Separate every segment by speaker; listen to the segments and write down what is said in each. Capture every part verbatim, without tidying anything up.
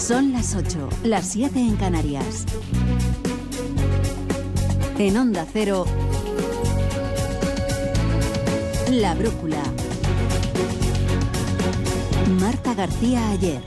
Speaker 1: Son las ocho, las siete en Canarias. En Onda Cero, La Brújula. Marta García Ayer.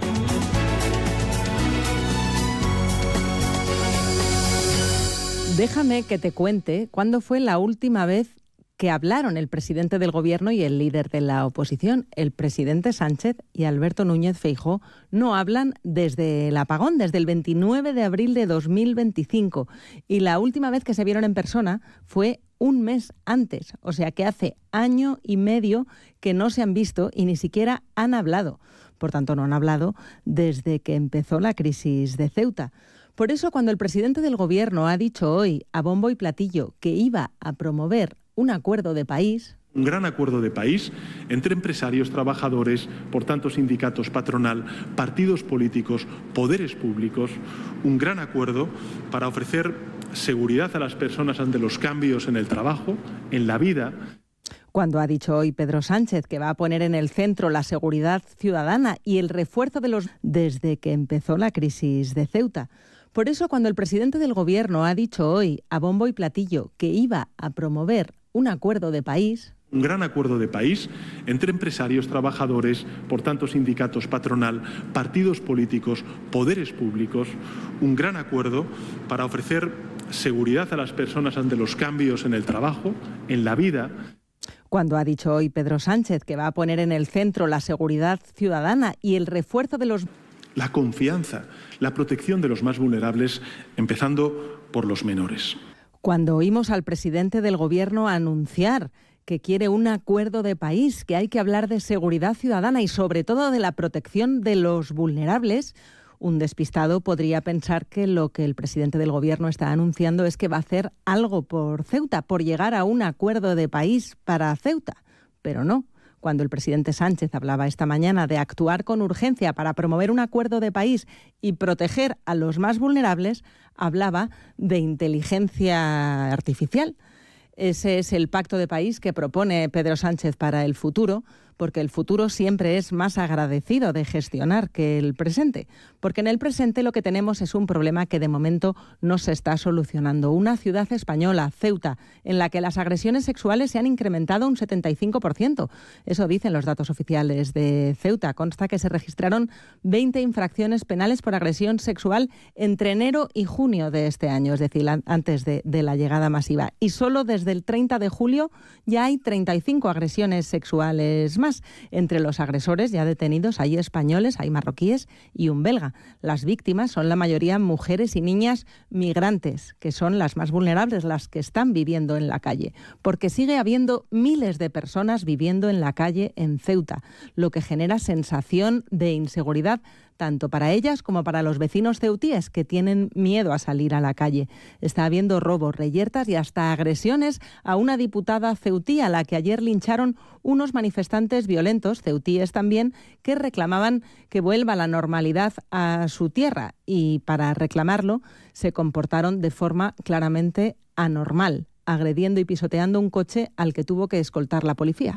Speaker 2: Déjame que te cuente cuándo fue la última vez que hablaron el presidente del Gobierno y el líder de la oposición. El presidente Sánchez y Alberto Núñez Feijóo no hablan desde el apagón, desde el veintinueve de abril de dos mil veinticinco. Y la última vez que se vieron en persona fue un mes antes. O sea que hace año y medio que no se han visto y ni siquiera han hablado. Por tanto, no han hablado desde que empezó la crisis de Ceuta. Por eso, cuando el presidente del Gobierno ha dicho hoy a bombo y platillo que iba a promover un acuerdo de país...
Speaker 3: Un gran acuerdo de país entre empresarios, trabajadores, por tanto sindicatos, patronal, partidos políticos, poderes públicos, un gran acuerdo para ofrecer seguridad a las personas ante los cambios en el trabajo, en la vida.
Speaker 2: Cuando ha dicho hoy Pedro Sánchez que va a poner en el centro la seguridad ciudadana y el refuerzo de los... desde que empezó la crisis de Ceuta. Por eso, cuando el presidente del Gobierno ha dicho hoy a bombo y platillo que iba a promover un acuerdo de país...
Speaker 3: Un gran acuerdo de país entre empresarios, trabajadores, por tanto sindicatos, patronal, partidos políticos, poderes públicos, un gran acuerdo para ofrecer seguridad a las personas ante los cambios en el trabajo, en la vida.
Speaker 2: Cuando ha dicho hoy Pedro Sánchez que va a poner en el centro la seguridad ciudadana y el refuerzo de los...
Speaker 3: La confianza, la protección de los más vulnerables, empezando por los menores.
Speaker 2: Cuando oímos al presidente del Gobierno anunciar que quiere un acuerdo de país, que hay que hablar de seguridad ciudadana y sobre todo de la protección de los vulnerables, un despistado podría pensar que lo que el presidente del Gobierno está anunciando es que va a hacer algo por Ceuta, por llegar a un acuerdo de país para Ceuta. Pero no. Cuando el presidente Sánchez hablaba esta mañana de actuar con urgencia para promover un acuerdo de país y proteger a los más vulnerables, hablaba de inteligencia artificial. Ese es el pacto de país que propone Pedro Sánchez para el futuro, porque el futuro siempre es más agradecido de gestionar que el presente. Porque en el presente lo que tenemos es un problema que de momento no se está solucionando. Una ciudad española, Ceuta, en la que las agresiones sexuales se han incrementado un setenta y cinco por ciento. Eso dicen los datos oficiales de Ceuta. Consta que se registraron veinte infracciones penales por agresión sexual entre enero y junio de este año, es decir, antes de, de la llegada masiva. Y solo desde el treinta de julio ya hay treinta y cinco agresiones sexuales más. Entre los agresores ya detenidos hay españoles, hay marroquíes y un belga. Las víctimas son la mayoría mujeres y niñas migrantes, que son las más vulnerables, las que están viviendo en la calle, porque sigue habiendo miles de personas viviendo en la calle en Ceuta, lo que genera sensación de inseguridad tanto para ellas como para los vecinos ceutíes, que tienen miedo a salir a la calle. Está habiendo robos, reyertas y hasta agresiones a una diputada ceutí, a la que ayer lincharon unos manifestantes violentos, ceutíes también, que reclamaban que vuelva la normalidad a su tierra, y para reclamarlo se comportaron de forma claramente anormal, agrediendo y pisoteando un coche al que tuvo que escoltar la policía.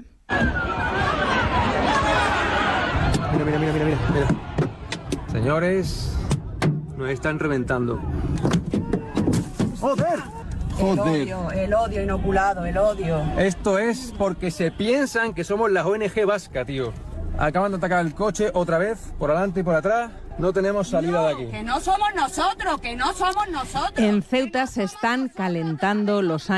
Speaker 4: Mira, mira, mira, mira, mira, mira. Señores, nos están reventando. ¡Joder! ¡Joder!
Speaker 5: El odio, el odio inoculado, el odio.
Speaker 4: Esto es porque se piensan que somos la O N G vasca, tío. Acaban de atacar el coche otra vez, por adelante y por atrás. No tenemos salida
Speaker 5: no,
Speaker 4: de aquí.
Speaker 5: Que no somos nosotros, que no somos nosotros.
Speaker 2: En Ceuta se están calentando los ánimos.